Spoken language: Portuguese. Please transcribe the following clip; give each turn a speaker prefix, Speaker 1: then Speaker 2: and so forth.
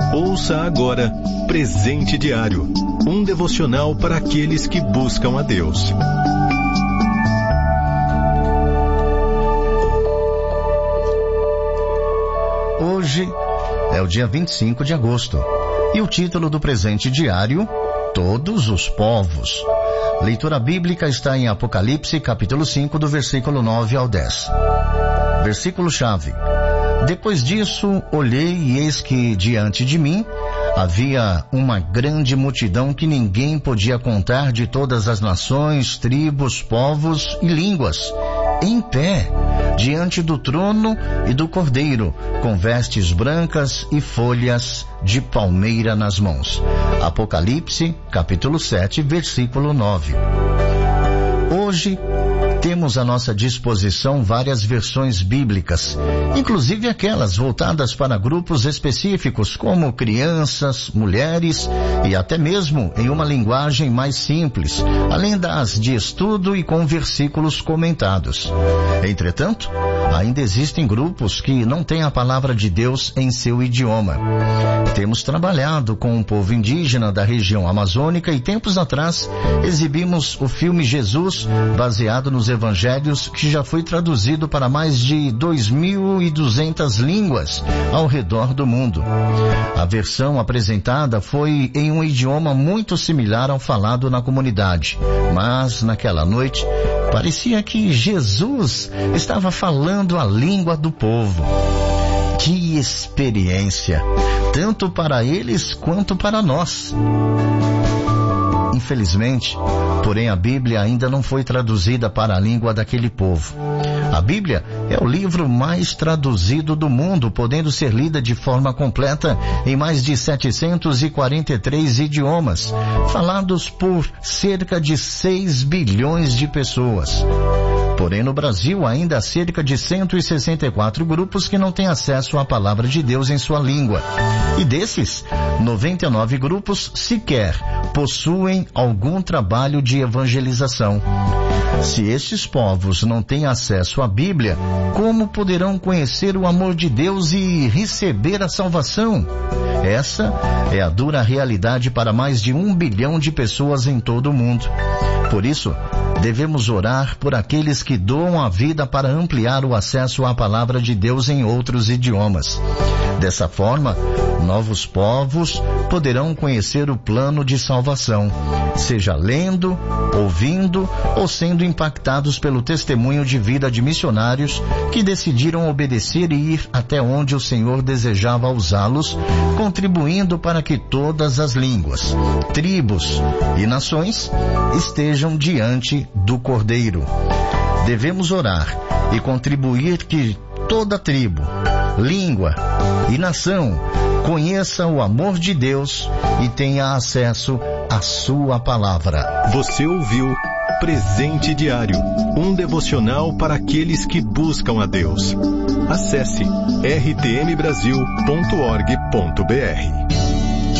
Speaker 1: Ouça agora Presente Diário, um devocional para aqueles que buscam a Deus.
Speaker 2: Hoje é o dia 25 de agosto e o título do Presente Diário, Todos os Povos. Leitura bíblica está em Apocalipse, capítulo 5, do versículo 9 ao 10. Versículo-chave. Depois disso, olhei e eis que diante de mim havia uma grande multidão que ninguém podia contar, de todas as nações, tribos, povos e línguas, em pé, diante do trono e do Cordeiro, com vestes brancas e folhas de palmeira nas mãos. Apocalipse, capítulo 7, versículo 9. Hoje, temos à nossa disposição várias versões bíblicas, inclusive aquelas voltadas para grupos específicos, como crianças, mulheres e até mesmo em uma linguagem mais simples, além das de estudo e com versículos comentados. Entretanto, ainda existem grupos que não têm a palavra de Deus em seu idioma. Temos trabalhado com um povo indígena da região amazônica e tempos atrás exibimos o filme Jesus, baseado nos evangelhos, que já foi traduzido para mais de 2.200 línguas ao redor do mundo. A versão apresentada foi em um idioma muito similar ao falado na comunidade, mas naquela noite parecia que Jesus estava falando a língua do povo. Que experiência, tanto para eles quanto para nós. Infelizmente, porém, a Bíblia ainda não foi traduzida para a língua daquele povo. A Bíblia é o livro mais traduzido do mundo, podendo ser lida de forma completa em mais de 743 idiomas, falados por cerca de 6 bilhões de pessoas. Porém, no Brasil, ainda há cerca de 164 grupos que não têm acesso à palavra de Deus em sua língua. E desses, 99 grupos sequer possuem algum trabalho de evangelização. Se estes povos não têm acesso à Bíblia, como poderão conhecer o amor de Deus e receber a salvação? Essa é a dura realidade para mais de 1 bilhão de pessoas em todo o mundo. Por isso, devemos orar por aqueles que doam a vida para ampliar o acesso à palavra de Deus em outros idiomas. Dessa forma, novos povos poderão conhecer o plano de salvação, seja lendo, ouvindo ou sendo impactados pelo testemunho de vida de missionários que decidiram obedecer e ir até onde o Senhor desejava usá-los, contribuindo para que todas as línguas, tribos e nações estejam diante do Cordeiro. Devemos orar e contribuir que toda tribo, língua e nação conheça o amor de Deus e tenha acesso à sua palavra.
Speaker 1: Você ouviu Presente Diário, um devocional para aqueles que buscam a Deus. Acesse rtmbrasil.org.br.